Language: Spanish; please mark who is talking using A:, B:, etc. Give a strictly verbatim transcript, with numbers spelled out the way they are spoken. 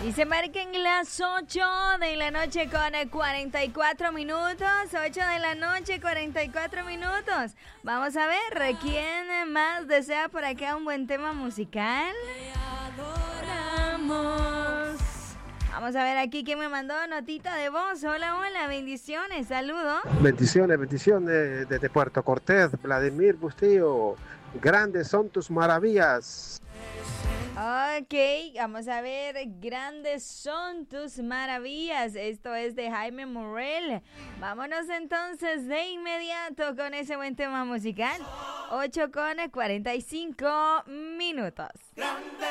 A: Y se marquen las ocho de la noche con cuarenta y cuatro minutos. ocho de la noche, cuarenta y cuatro minutos. Vamos a ver, ¿quién más desea por acá un buen tema musical? Adoramos. Vamos a ver aquí quién me mandó notita de voz. Hola, hola, bendiciones, saludos.
B: Bendiciones, bendiciones desde Puerto Cortés, Vladimir Bustillo. Grandes son tus maravillas.
A: Ok, vamos a ver, grandes son tus maravillas. Esto es de Jaime Morel. Vámonos entonces de inmediato con ese buen tema musical. ocho con cuarenta y cinco minutos.